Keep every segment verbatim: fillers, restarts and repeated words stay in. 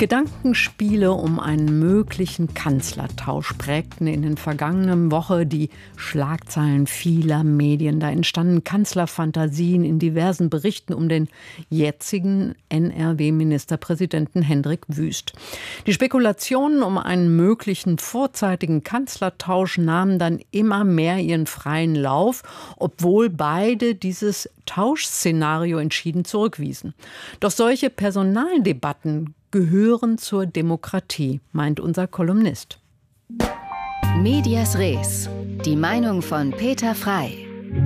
Gedankenspiele um einen möglichen Kanzlertausch prägten in den vergangenen Wochen die Schlagzeilen vieler Medien. Da entstanden Kanzlerfantasien in diversen Berichten um den jetzigen N R W-Ministerpräsidenten Hendrik Wüst. Die Spekulationen um einen möglichen vorzeitigen Kanzlertausch nahmen dann immer mehr ihren freien Lauf, obwohl beide dieses Tauschszenario entschieden zurückwiesen. Doch solche Personaldebatten gehören zur Demokratie, meint unser Kolumnist. Medias Res. Die Meinung von Peter Frey.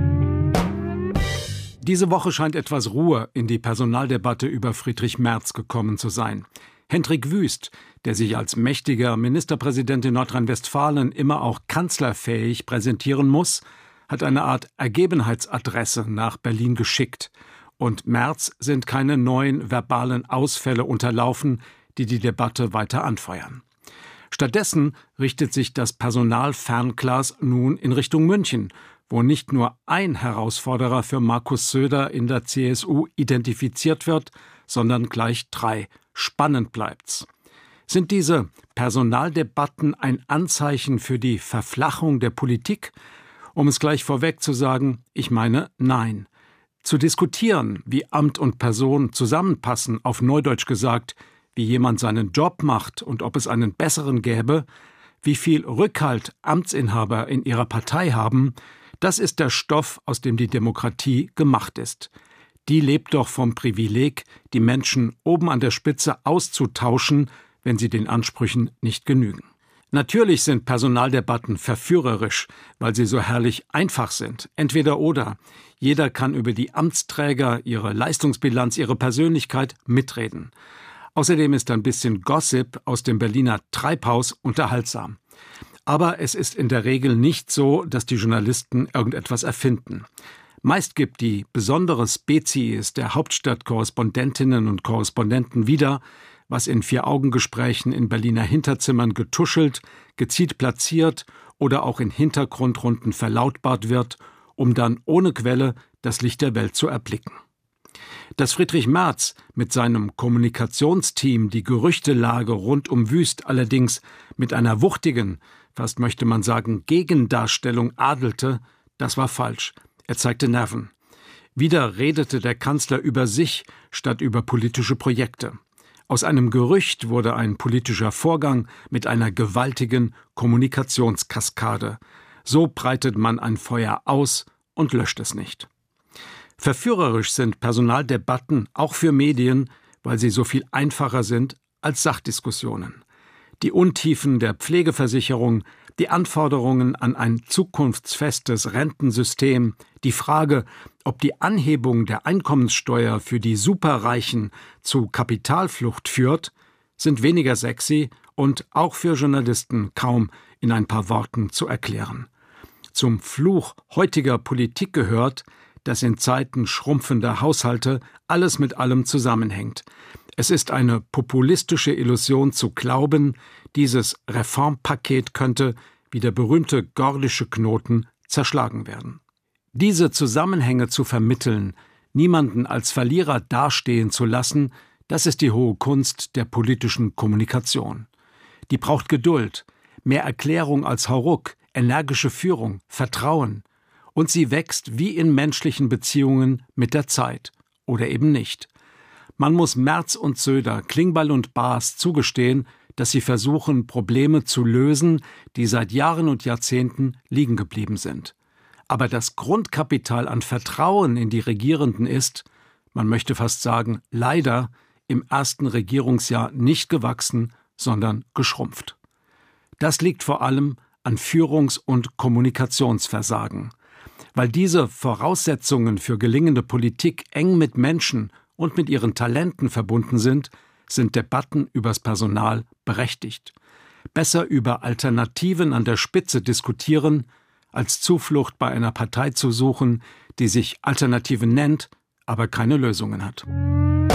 Diese Woche scheint etwas Ruhe in die Personaldebatte über Friedrich Merz gekommen zu sein. Hendrik Wüst, der sich als mächtiger Ministerpräsident in Nordrhein-Westfalen immer auch kanzlerfähig präsentieren muss, hat eine Art Ergebenheitsadresse nach Berlin geschickt. Und Merz sind keine neuen verbalen Ausfälle unterlaufen, die die Debatte weiter anfeuern. Stattdessen richtet sich das Personalfernglas nun in Richtung München, wo nicht nur ein Herausforderer für Markus Söder in der C S U identifiziert wird, sondern gleich drei. Spannend bleibt's. Sind diese Personaldebatten ein Anzeichen für die Verflachung der Politik? Um es gleich vorweg zu sagen, ich meine nein. Zu diskutieren, wie Amt und Person zusammenpassen, auf Neudeutsch gesagt, wie jemand seinen Job macht und ob es einen besseren gäbe, wie viel Rückhalt Amtsinhaber in ihrer Partei haben, das ist der Stoff, aus dem die Demokratie gemacht ist. Die lebt doch vom Privileg, die Menschen oben an der Spitze auszutauschen, wenn sie den Ansprüchen nicht genügen. Natürlich sind Personaldebatten verführerisch, weil sie so herrlich einfach sind. Entweder oder. Jeder kann über die Amtsträger, ihre Leistungsbilanz, ihre Persönlichkeit mitreden. Außerdem ist ein bisschen Gossip aus dem Berliner Treibhaus unterhaltsam. Aber es ist in der Regel nicht so, dass die Journalisten irgendetwas erfinden. Meist gibt die besondere Spezies der Hauptstadtkorrespondentinnen und Korrespondenten wieder, was in Vier-Augen-Gesprächen in Berliner Hinterzimmern getuschelt, gezielt platziert oder auch in Hintergrundrunden verlautbart wird, um dann ohne Quelle das Licht der Welt zu erblicken. Dass Friedrich Merz mit seinem Kommunikationsteam die Gerüchtelage rund um Wüst allerdings mit einer wuchtigen, fast möchte man sagen, Gegendarstellung adelte, das war falsch. Er zeigte Nerven. Wieder redete der Kanzler über sich statt über politische Projekte. Aus einem Gerücht wurde ein politischer Vorgang mit einer gewaltigen Kommunikationskaskade. So breitet man ein Feuer aus und löscht es nicht. Verführerisch sind Personaldebatten auch für Medien, weil sie so viel einfacher sind als Sachdiskussionen. Die Untiefen der Pflegeversicherung, die Anforderungen an ein zukunftsfestes Rentensystem, die Frage, ob die Anhebung der Einkommenssteuer für die Superreichen zu Kapitalflucht führt, sind weniger sexy und auch für Journalisten kaum in ein paar Worten zu erklären. Zum Fluch heutiger Politik gehört, dass in Zeiten schrumpfender Haushalte alles mit allem zusammenhängt. Es ist eine populistische Illusion zu glauben, dieses Reformpaket könnte, wie der berühmte gordische Knoten, zerschlagen werden. Diese Zusammenhänge zu vermitteln, niemanden als Verlierer dastehen zu lassen, das ist die hohe Kunst der politischen Kommunikation. Die braucht Geduld, mehr Erklärung als Hauruck, energische Führung, Vertrauen. Und sie wächst wie in menschlichen Beziehungen mit der Zeit. Oder eben nicht. Man muss Merz und Söder, Klingbeil und Baas zugestehen, dass sie versuchen, Probleme zu lösen, die seit Jahren und Jahrzehnten liegen geblieben sind. Aber das Grundkapital an Vertrauen in die Regierenden ist, man möchte fast sagen, leider im ersten Regierungsjahr nicht gewachsen, sondern geschrumpft. Das liegt vor allem an Führungs- und Kommunikationsversagen. Weil diese Voraussetzungen für gelingende Politik eng mit Menschen und mit ihren Talenten verbunden sind, sind Debatten übers Personal berechtigt. Besser über Alternativen an der Spitze diskutieren, als Zuflucht bei einer Partei zu suchen, die sich Alternative nennt, aber keine Lösungen hat.